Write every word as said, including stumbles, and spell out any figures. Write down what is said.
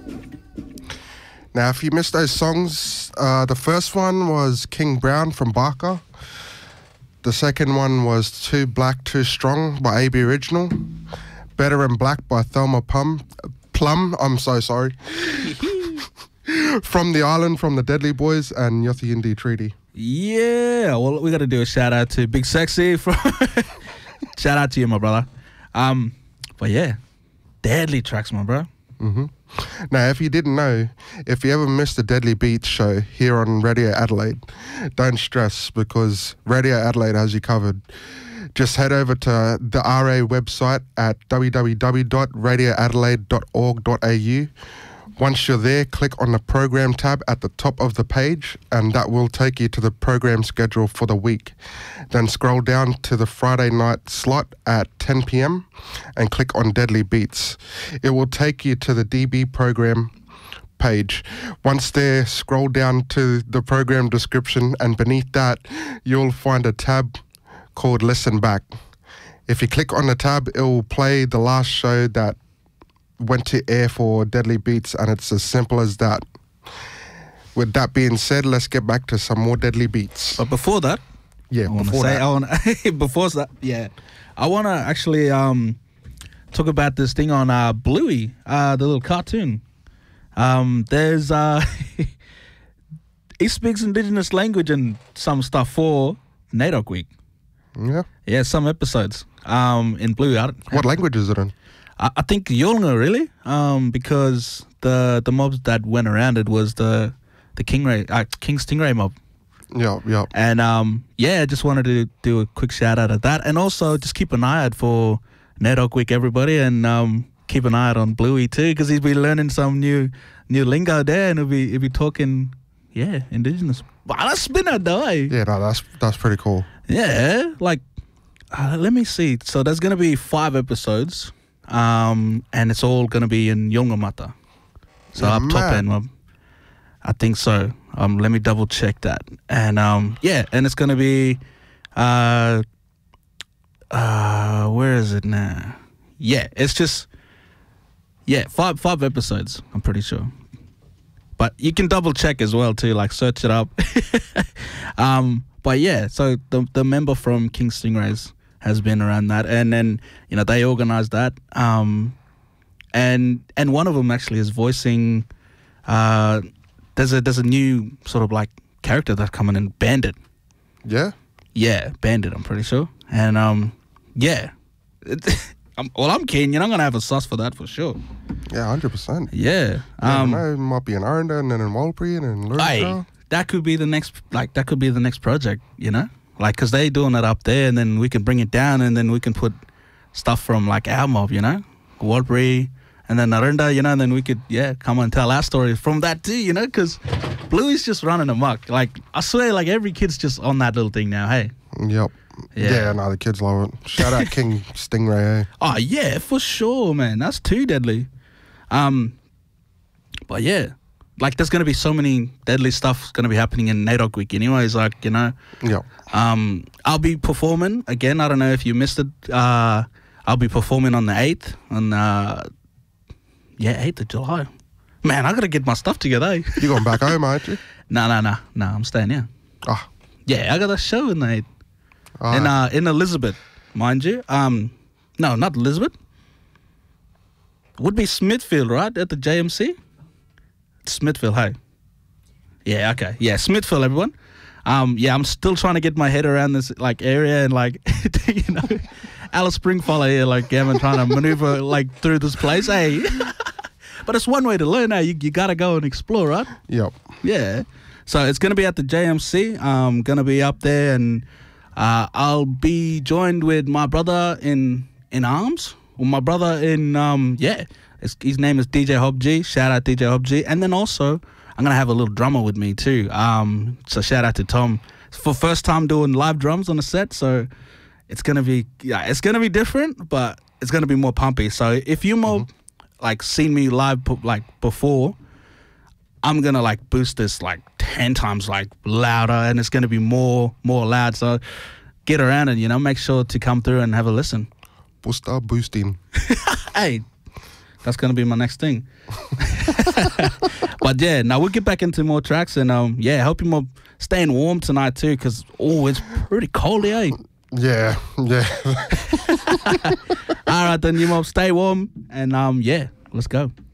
Now, if you missed those songs, uh, the first one was King Brown from Barker. The second one was Too Black, Too Strong by A B Original. Better in Black by Thelma Plum. Plum, I'm so sorry. From the Island, from the Deadly Boys, and Yothi Indie Treaty. Yeah, well, we got to do a shout out to Big Sexy. From shout out to you, my brother. Um, but yeah, deadly tracks, my bro. Mm-hmm. Now, if you didn't know, if you ever missed the Deadly Beats show here on Radio Adelaide, don't stress because Radio Adelaide has you covered. Just head over to the R A website at w w w dot radio adelaide dot org dot a u. Once you're there, click on the program tab at the top of the page, and that will take you to the program schedule for the week. Then scroll down to the Friday night slot at ten p.m. and click on Deadly Beats. It will take you to the D B program page. Once there, scroll down to the program description, and beneath that, you'll find a tab called Listen Back. If you click on the tab, it will play the last show that went to air for Deadly Beats, and it's as simple as that. With that being said, let's get back to some more Deadly Beats. But before that, yeah, I before say, that, I wanna, before that, yeah, I want to actually um talk about this thing on uh Bluey, uh the little cartoon. Um, there's uh he speaks Indigenous language and some stuff for NAIDOC Week. yeah. Yeah, some episodes. Um, in Bluey. I don't, What language is it in? I, I think Yolnga, really, um, because the the mobs that went around it was the the Kingray, uh, King Stingray mob. Yeah, yeah. And um, yeah, I just wanted to do a quick shout out of that, and also just keep an eye out for NAIDOC Week, everybody, and um, keep an eye out on Bluey too, because he's been learning some new new lingo there, and he'll be he'll be talking, yeah, Indigenous. Wow, that's been a day. Yeah, no, that's that's pretty cool. Yeah, like uh, let me see. So there's gonna be five episodes. Um, and it's all going to be in Yolngamata. So Yeah, up top man. end, um, I think so. Um, let me double check that. And um, yeah, and it's going to be, uh, uh, where is it now? Yeah, it's just, yeah, five five episodes, I'm pretty sure. But you can double check as well too, like search it up. um, but yeah, so the the member from King Stingrays has been around that, and then you know they organized that, um, and and one of them actually is voicing. Uh, there's a there's a new sort of like character that's coming in, Bandit. Yeah? Yeah, Bandit. I'm pretty sure, and um, yeah. I'm, well, I'm keen. You know, I'm gonna have a sauce for that for sure. Yeah, one hundred percent. Yeah. Um, Um, I know, it might be in Aranda and then in Walbury and in Hey, Luriestown. that could be the next, like, that could be the next project, you know? Like, because they doing it up there, and then we can bring it down, and then we can put stuff from, like, our mob, you know? Walbury, and then Narenda, you know, and then we could, yeah, come and tell our story from that too, you know? Because Bluey's just running amok. Like, I swear, like, every kid's just on that little thing now, hey? Yep. Yeah. Yeah, no, the kids love it. Shout out King Stingray, eh? Oh, yeah, for sure, man. That's too deadly. Um, But, yeah. Like, there's going to be so many deadly stuff going to be happening in NAIDOC Week anyways, like, you know. Yep. Um, I'll be performing, again, I don't know if you missed it, uh, I'll be performing on the eighth, on, uh, yeah, eighth of July. Man, I got to get my stuff together, eh? You going back home, aren't you? No, no, no, no, I'm staying here. Ah. Yeah, I got a show in the eighth. Ah. In, uh, in Elizabeth, mind you. Um, no, not Elizabeth. Would be Smithfield, right, at the J M C? Smithfield, hey. Yeah, okay. Yeah, Smithfield, everyone. Um, yeah, I'm still trying to get my head around this like area and like, you know, Alice Springfellow here, like, yeah, I'm trying to maneuver like through this place, hey. But it's one way to learn, hey. You, you gotta go and explore, right? Yep. Yeah. So it's gonna be at the J M C. I'm gonna be up there, and uh, I'll be joined with my brother in in arms. Well, my brother in um yeah. It's, his name is D J Hob G. Shout out D J Hob G. And then also, I'm going to have a little drummer with me too. Um, so shout out to Tom. It's for first time doing live drums on the set. So it's going to be, yeah, it's going to be different, but it's going to be more pumpy. So if you more mm-hmm. like seen me live like before, I'm going to like boost this like ten times like louder, and it's going to be more, more loud. So get around it, you know, make sure to come through and have a listen. Booster boosting. Hey. That's gonna be my next thing. But yeah, now we'll get back into more tracks, and um, yeah, hope you're staying warm tonight too, because oh, it's pretty cold, eh? Yeah, yeah. All right, then you mob, stay warm, and um, yeah, let's go.